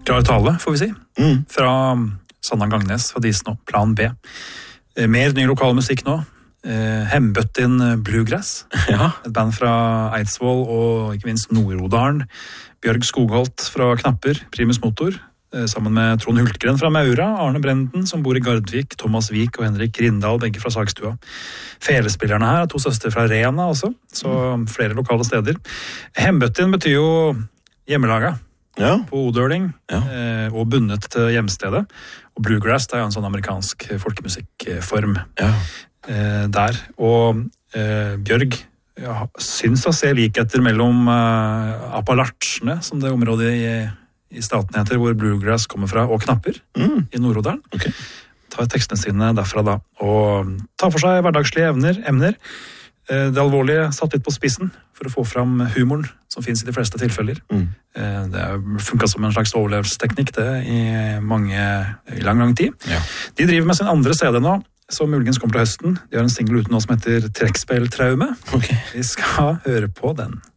Klar tale, får vi si. Fra Sanna Gangnes fra Disen og Plan B. Mer ny lokal musikk nå. Hembøttin Bluegrass. Ja. Et band fra Eidsvoll og ikke minst Nord-Odalen. Bjørg Skogholt fra Knapper, Primus Motor. Sammen med Trond Hultgren fra Maura, Arne Brenden som bor i Gardvik, Thomas Vik og Henrik Rindal, begge fra Sagstua. Felespillerne her, 2 søstre fra Rena også, så flere lokale steder. Hembøttin betyr jo hjemmelaga på odøling og bundet til hjemstedet. Og bluegrass, det er jo en sånn amerikansk folkemusikkform der. Og Bjørg syns å se likheter mellom Appalatsjene, som det området i staten heter, hvor bluegrass kommer fra, og Knapper i Nord-Odalen. Tar tekstene sine derfra da, og tar for seg hverdagslige emner. Det alvorlige satt litt på spissen for å få fram humoren som finnes i de fleste tilfeller. Det har funket som en slags overlevelsesteknikk det i lang tid. De driver med sin andre CD nå, som muligens kommer til høsten. De har en single ute nå som heter Trekkspilltraume. Vi skal høre på den.